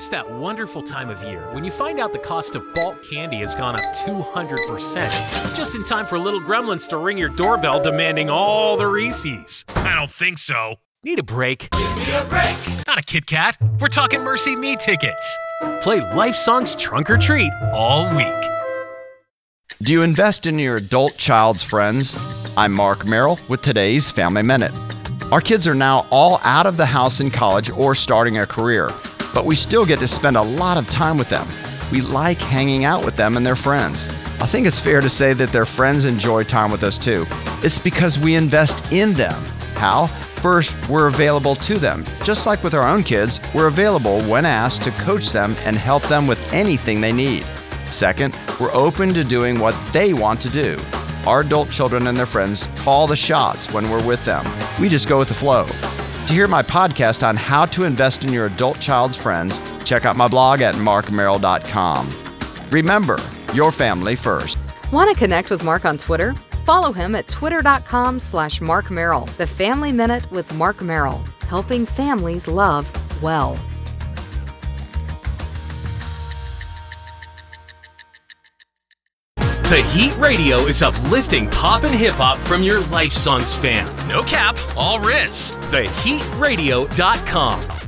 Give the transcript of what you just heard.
It's that wonderful time of year when you find out the cost of bulk candy has gone up 200%, just in time for little gremlins to ring your doorbell demanding all the Reese's. I don't think so. Need a break? Give me a break. Not a Kit Kat. We're talking Mercy Me tickets. Play Life Song's Trunk or Treat all week. Do you invest in your adult child's friends? I'm Mark Merrill with today's Family Minute. Our kids are now all out of the house in college or starting a career, but we still get to spend a lot of time with them. We like hanging out with them and their friends. I think it's fair to say that their friends enjoy time with us too. It's because we invest in them. How? First, we're available to them. Just like with our own kids, we're available when asked to coach them and help them with anything they need. Second, we're open to doing what they want to do. Our adult children and their friends call the shots when we're with them. We just go with the flow. To hear my podcast on how to invest in your adult child's friends, check out my blog at markmerrill.com. Remember, your family first. Want to connect with Mark on Twitter? Follow him at twitter.com/Mark Merrill. The Family Minute with Mark Merrill, helping families love well. The Heat Radio is uplifting pop and hip-hop from your Life Songs fan. No cap, all Riz. TheHeatRadio.com.